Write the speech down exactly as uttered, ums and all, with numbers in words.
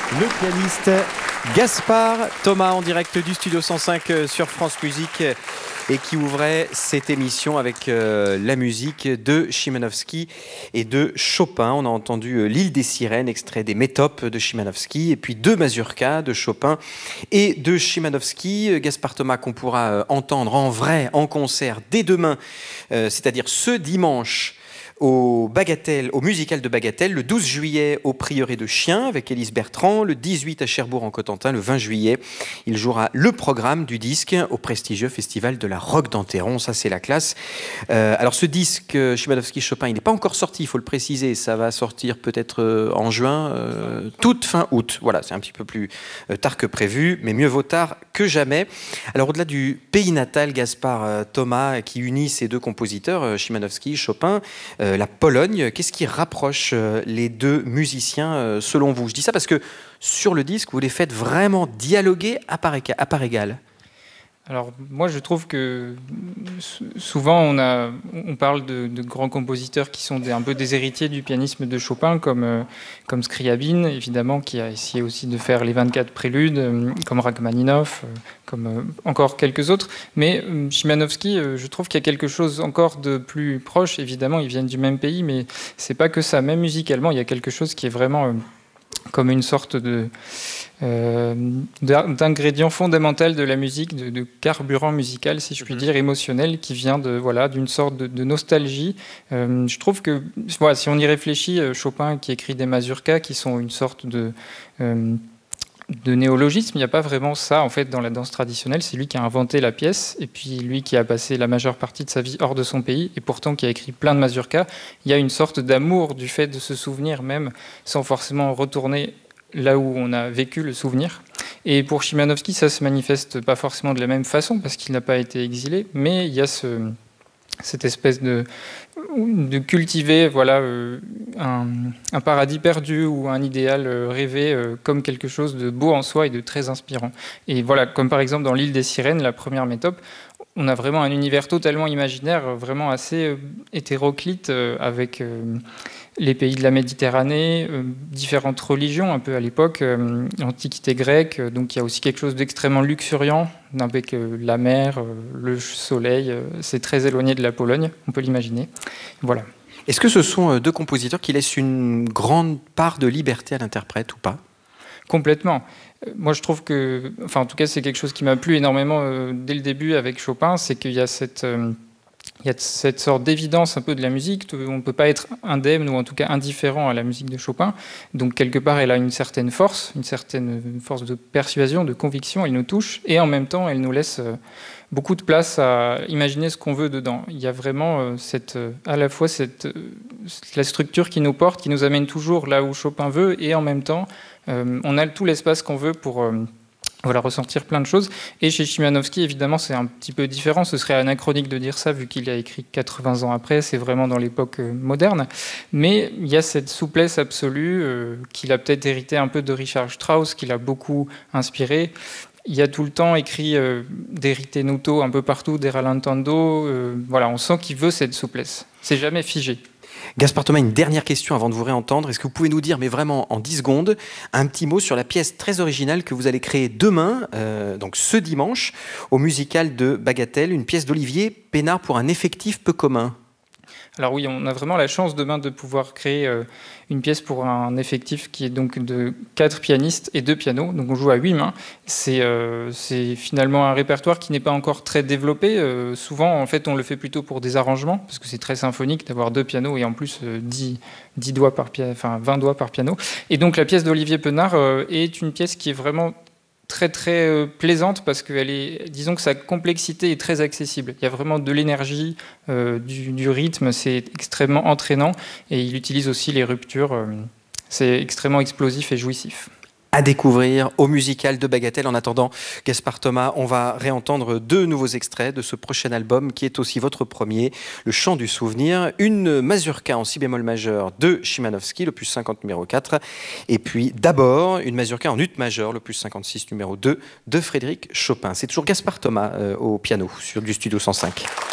Le pianiste Gaspard Thomas en direct du Studio cent cinq sur France Musique et qui ouvrait cette émission avec euh, la musique de Chimanovski et de Chopin. On a entendu euh, L'île des sirènes, extrait des Métopes de Chimanovski, et puis deux mazurkas de Chopin et de Chimanovski. Gaspard Thomas qu'on pourra euh, entendre en vrai, en concert, dès demain, euh, c'est-à-dire ce dimanche, au Bagatelle, au musical de Bagatelle, le douze juillet au Prieuré de Chien avec Élise Bertrand, le dix-huit à Cherbourg en Cotentin, le vingt juillet. Il jouera le programme du disque au prestigieux festival de la Roque d'Enterron, ça c'est la classe. Euh, alors ce disque, Chimanovski Chopin, il n'est pas encore sorti, il faut le préciser, ça va sortir peut-être euh, en juin, euh, toute fin août. Voilà, c'est un petit peu plus euh, tard que prévu, mais mieux vaut tard que jamais. Alors au-delà du pays natal, Gaspard euh, Thomas, qui unit ces deux compositeurs, euh, Chimanovski, Chopin, euh, la Pologne, qu'est-ce qui rapproche les deux musiciens selon vous? Je dis ça parce que sur le disque, vous les faites vraiment dialoguer à part, à part égale. Alors moi je trouve que souvent on, a, on parle de, de grands compositeurs qui sont des, un peu des héritiers du pianisme de Chopin, comme, euh, comme Scriabine évidemment, qui a essayé aussi de faire les vingt-quatre préludes, euh, comme Rachmaninov, euh, comme euh, encore quelques autres. Mais euh, Chimanovski, euh, je trouve qu'il y a quelque chose encore de plus proche. Évidemment ils viennent du même pays, mais c'est pas que ça. Même musicalement il y a quelque chose qui est vraiment euh, comme une sorte de... Euh, d'ingrédient fondamental de la musique, de, de carburant musical, si je puis dire, émotionnel, qui vient de voilà d'une sorte de, de nostalgie. Euh, je trouve que voilà, si on y réfléchit, Chopin qui écrit des mazurkas qui sont une sorte de euh, de néologisme, il n'y a pas vraiment ça en fait dans la danse traditionnelle. C'est lui qui a inventé la pièce et puis lui qui a passé la majeure partie de sa vie hors de son pays et pourtant qui a écrit plein de mazurkas. Il y a une sorte d'amour du fait de se souvenir même sans forcément retourner là où on a vécu le souvenir. Et pour Chimanovski, ça se manifeste pas forcément de la même façon parce qu'il n'a pas été exilé, mais il y a ce, cette espèce de, de cultiver voilà, euh, un, un paradis perdu ou un idéal euh, rêvé euh, comme quelque chose de beau en soi et de très inspirant. Et voilà, comme par exemple dans L'île des sirènes, la première métope, on a vraiment un univers totalement imaginaire, vraiment assez euh, hétéroclite euh, avec... Euh, les pays de la Méditerranée, euh, différentes religions un peu à l'époque, euh, l'Antiquité grecque, euh, donc il y a aussi quelque chose d'extrêmement luxuriant, avec euh, la mer, euh, le soleil, euh, c'est très éloigné de la Pologne, on peut l'imaginer. Voilà. Est-ce que ce sont deux compositeurs qui laissent une grande part de liberté à l'interprète ou pas? Complètement. Moi, je trouve que, enfin, en tout cas, c'est quelque chose qui m'a plu énormément euh, dès le début avec Chopin, c'est qu'il y a cette... Euh, Il y a cette sorte d'évidence un peu de la musique. On ne peut pas être indemne ou en tout cas indifférent à la musique de Chopin. Donc quelque part, elle a une certaine force, une certaine force de persuasion, de conviction. Elle nous touche et en même temps, elle nous laisse beaucoup de place à imaginer ce qu'on veut dedans. Il y a vraiment cette, à la fois cette, la structure qui nous porte, qui nous amène toujours là où Chopin veut et en même temps, on a tout l'espace qu'on veut pour... Voilà, ressentir plein de choses. Et chez Chimanovski, évidemment, c'est un petit peu différent. Ce serait anachronique de dire ça, vu qu'il a écrit quatre-vingts ans après. C'est vraiment dans l'époque moderne. Mais il y a cette souplesse absolue euh, qu'il a peut-être hérité un peu de Richard Strauss, qu'il a beaucoup inspiré. Il y a tout le temps écrit euh, des ritenuto un peu partout, des rallentando. Euh, voilà, on sent qu'il veut cette souplesse. C'est jamais figé. Gaspard Thomas, une dernière question avant de vous réentendre. Est-ce que vous pouvez nous dire, mais vraiment en dix secondes, un petit mot sur la pièce très originale que vous allez créer demain, euh, donc ce dimanche, au musical de Bagatelle, une pièce d'Olivier Pénard pour un effectif peu commun? Alors oui, on a vraiment la chance demain de pouvoir créer euh, une pièce pour un effectif qui est donc de quatre pianistes et deux pianos. Donc on joue à huit mains. C'est euh, c'est finalement un répertoire qui n'est pas encore très développé. Euh, souvent, en fait, on le fait plutôt pour des arrangements, parce que c'est très symphonique d'avoir deux pianos et en plus euh, dix, dix doigts par piano, enfin vingt doigts par piano. Et donc la pièce d'Olivier Pénard euh, est une pièce qui est vraiment très très euh, plaisante parce que elle est, disons que sa complexité est très accessible. Il y a vraiment de l'énergie, euh, du, du rythme, c'est extrêmement entraînant et il utilise aussi les ruptures. Euh, c'est extrêmement explosif et jouissif. À découvrir au musical de Bagatelle. En attendant, Gaspard Thomas, on va réentendre deux nouveaux extraits de ce prochain album qui est aussi votre premier, Le Chant du Souvenir, une mazurka en si bémol majeur de Chimanovski, l'opus cinquante numéro quatre, et puis d'abord une mazurka en ut majeur, l'opus cinquante-six numéro deux de Frédéric Chopin. C'est toujours Gaspard Thomas euh, au piano sur du Studio cent cinq.